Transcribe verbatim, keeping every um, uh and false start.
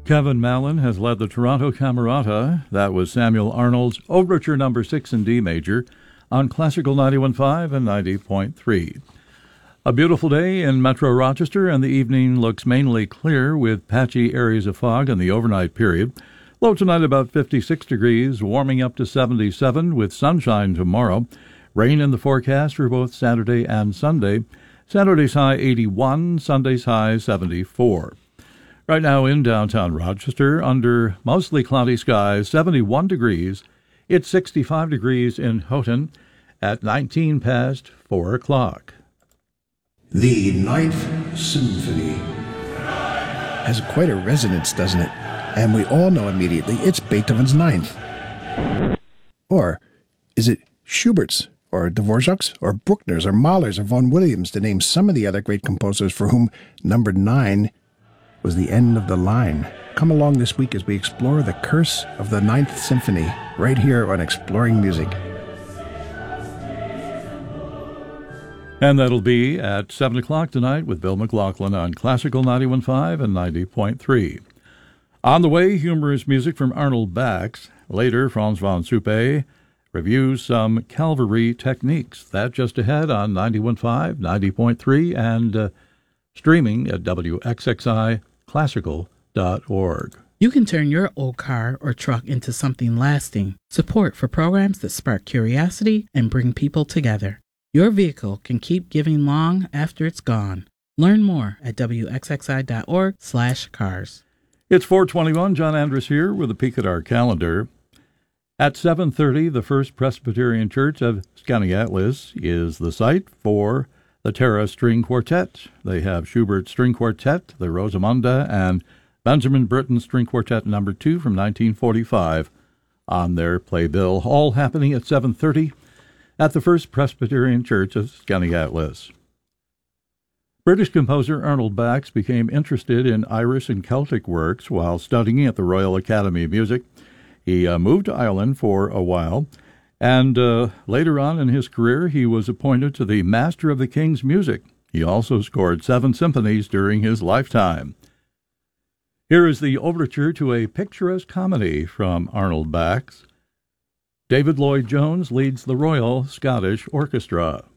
Kevin Mallon has led the Toronto Camerata. That was Samuel Arnold's Overture Number six in D major on Classical ninety-one point five and ninety point three. A beautiful day in Metro Rochester, and the evening looks mainly clear with patchy areas of fog in the overnight period. Low tonight about fifty-six degrees, warming up to seventy-seven with sunshine tomorrow. Rain in the forecast for both Saturday and Sunday. Saturday's high eighty-one, Sunday's high seventy-four. Right now in downtown Rochester, under mostly cloudy skies, seventy-one degrees. It's sixty-five degrees in Houghton at nineteen past four o'clock. The Ninth Symphony has quite a resonance, doesn't it? And we all know immediately it's Beethoven's Ninth. Or is it Schubert's, or Dvorak's, or Bruckner's, or Mahler's, or Vaughan Williams, to name some of the other great composers for whom number nine was the end of the line? Come along this week as we explore the curse of the Ninth Symphony, right here on Exploring Music. And that'll be at seven o'clock tonight with Bill McLaughlin on Classical ninety-one point five and ninety point three. On the way, humorous music from Arnold Bax. Later, Franz von Suppe reviews some cavalry techniques. That just ahead on ninety-one point five, ninety point three, and uh, streaming at W X X I classical dot org. You can turn your old car or truck into something lasting. Support for programs that spark curiosity and bring people together. Your vehicle can keep giving long after it's gone. Learn more at W X X I dot org slash cars. It's four twenty-one. John Andrus here with a peek at our calendar. At seven thirty, the First Presbyterian Church of Skaneateles is the site for the Terra String Quartet. They have Schubert String Quartet, the Rosamunde, and Benjamin Britten String Quartet number two from nineteen forty-five on their playbill, all happening at seven thirty at the First Presbyterian Church of Skaneateles. British composer Arnold Bax became interested in Irish and Celtic works while studying at the Royal Academy of Music. He uh, moved to Ireland for a while, and uh, later on in his career he was appointed to the Master of the King's Music. He also scored seven symphonies during his lifetime. Here is the overture to a picturesque comedy from Arnold Bax. David Lloyd Jones leads the Royal Scottish Orchestra.